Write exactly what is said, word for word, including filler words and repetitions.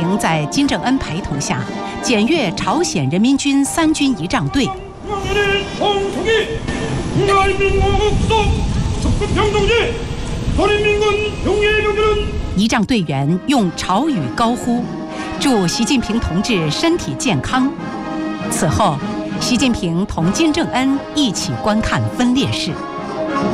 平在金正恩陪同下检阅朝鲜人民军三军仪仗队。仪仗队员用朝语高呼，祝习近平同志身体健康。此后，习近平同金正恩一起观看分列式。